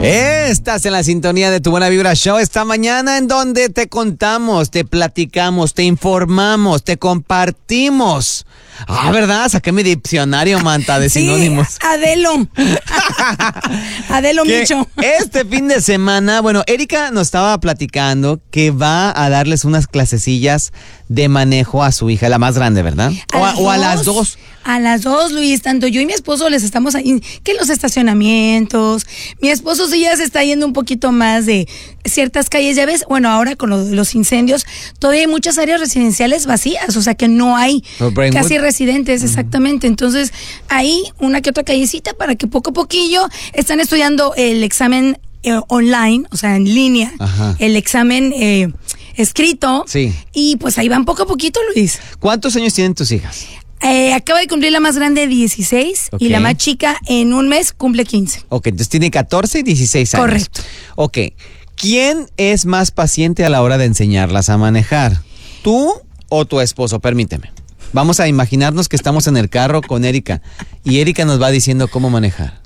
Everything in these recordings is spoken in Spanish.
Estás en la sintonía de Tu Buena Vibra Show esta mañana, en donde te contamos, te platicamos, te informamos, te compartimos. ¿Verdad? Saqué mi diccionario, Manta, de sinónimos. Adelo. Adelo Micho. Este fin de semana, bueno, Erika nos estaba platicando que va a darles unas clasecillas de manejo a su hija, la más grande, ¿verdad? O a las dos. A las dos, Luis, tanto yo y mi esposo les estamos ahí, que en los estacionamientos. Mi esposo sí ya se está yendo un poquito más de ciertas calles, ya ves, bueno, ahora con los incendios, todavía hay muchas áreas residenciales vacías, o sea que no hay casi residentes, exactamente. Entonces, ahí una que otra callecita para que poco a poquillo están estudiando el examen online, o sea, en línea, el examen escrito. Sí. Y pues ahí van poco a poquito, Luis. ¿Cuántos años tienen tus hijas? Acaba de cumplir la más grande 16 y la más chica en un mes cumple 15. Ok, entonces tiene 14 y 16 años. Correcto. Ok, ¿quién es más paciente a la hora de enseñarlas a manejar? ¿Tú o tu esposo? Permíteme. Vamos a imaginarnos que estamos en el carro con Erika y Erika nos va diciendo cómo manejar.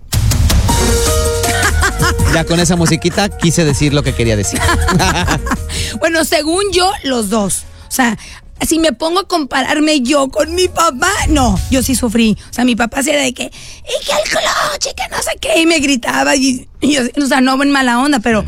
Ya con esa musiquita quise decir lo que quería decir. Bueno, según yo, los dos. O sea, si me pongo a compararme yo con mi papá, no, yo sí sufrí. O sea, mi papá se era de que, y que el clutch, y que no sé qué, y me gritaba, y yo, o sea, no en mala onda, pero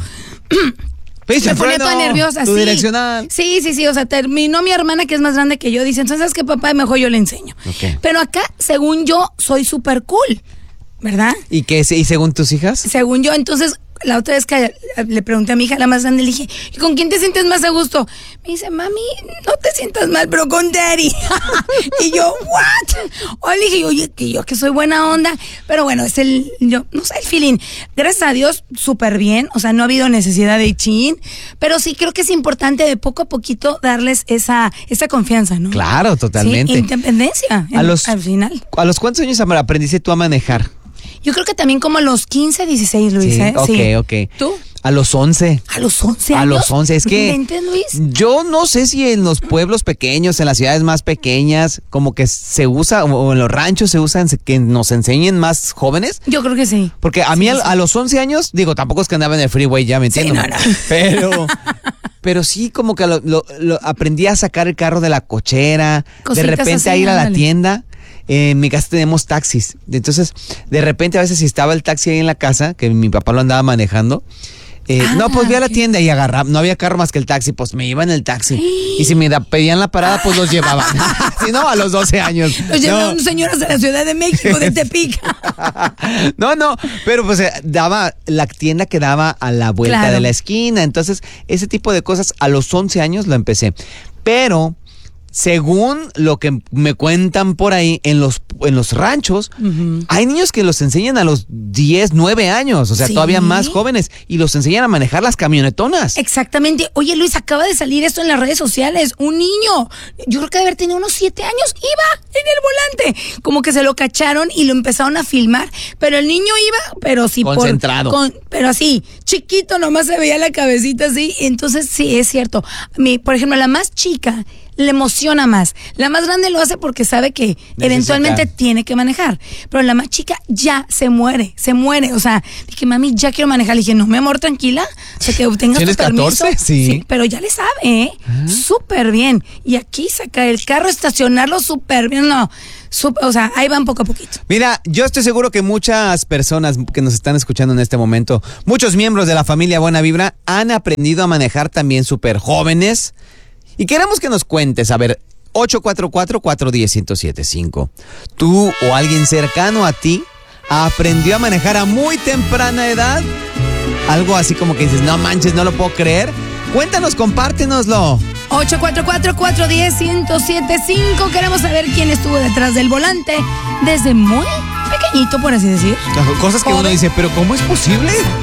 me ponía toda nerviosa. Tu sí. direccional. Sí, o sea, terminó mi hermana, que es más grande que yo, dice, entonces, ¿sabes qué, papá? Mejor yo le enseño. Okay. Pero acá, según yo, soy súper cool, ¿verdad? ¿Y según tus hijas? Según yo, entonces, la otra vez que le pregunté a mi hija, la más grande, le dije, ¿y con quién te sientes más a gusto? Me dice, mami, no te sientas mal, pero con Daddy. Y yo, ¿what? O le dije, oye, que yo que soy buena onda, pero bueno, es yo no sé, el feeling. Gracias a Dios, súper bien, o sea, no ha habido necesidad de chin, pero sí creo que es importante de poco a poquito darles esa confianza, ¿no? Claro, totalmente. Sí, independencia, al final. ¿A los cuántos años aprendiste tú a manejar? Yo creo que también como a los 15, 16, Luis, sí, ¿eh? Ok. ¿Tú? A los 11. ¿A los 11 años? A los 11, es que ¿Inventes, Luis? Yo no sé si en los pueblos pequeños, en las ciudades más pequeñas, como que se usa, o en los ranchos se usan, que nos enseñen más jóvenes. Yo creo que sí. Porque a mí a los 11 años, digo, tampoco es que andaba en el freeway, ya me entiendo. Sí, no. Pero sí como que lo aprendí a sacar el carro de la cochera, cositas de repente así, a ir a la ándale. tienda. En mi casa tenemos taxis, entonces de repente a veces si estaba el taxi ahí en la casa, que mi papá lo andaba manejando, no, pues voy a la tienda y agarraba, no había carro más que el taxi, pues me iba en el taxi. Y si me pedían la parada, pues los llevaban. Si no, a los 12 años. Los llevaban señoras de la Ciudad de México, de Tepic. No, pero pues daba la tienda que daba a la vuelta de la esquina. Entonces, ese tipo de cosas a los 11 años lo empecé. Pero según lo que me cuentan por ahí, en los ranchos, hay niños que los enseñan a los 10, 9 años, o sea, todavía más jóvenes, y los enseñan a manejar las camionetonas. Exactamente. Oye, Luis, acaba de salir esto en las redes sociales. Un niño, yo creo que debe haber tenido unos 7 años, iba en el volante. Como que se lo cacharon y lo empezaron a filmar, pero el niño iba, pero sí concentrado. Pero así, chiquito, nomás se veía la cabecita así. Entonces, sí, es cierto. Por ejemplo, la más chica le emociona más. La más grande lo hace porque sabe que eventualmente tiene que manejar. Pero la más chica ya se muere. O sea, dije, mami, ya quiero manejar. Le dije, no, mi amor, tranquila. O sea, que obtengas tu permiso. 14? Sí. Pero ya le sabe, ¿eh? Súper bien. Y aquí saca el carro, estacionarlo súper bien. No, o sea, ahí van poco a poquito. Mira, yo estoy seguro que muchas personas que nos están escuchando en este momento, muchos miembros de la familia Buena Vibra han aprendido a manejar también súper jóvenes. Y queremos que nos cuentes, a ver, 844-410-1075. ¿Tú o alguien cercano a ti aprendió a manejar a muy temprana edad? Algo así como que dices, no manches, no lo puedo creer. Cuéntanos, compártenoslo. 844-410-1075. Queremos saber quién estuvo detrás del volante desde muy pequeñito, por así decir. Cosas que uno dice, pero ¿cómo es posible?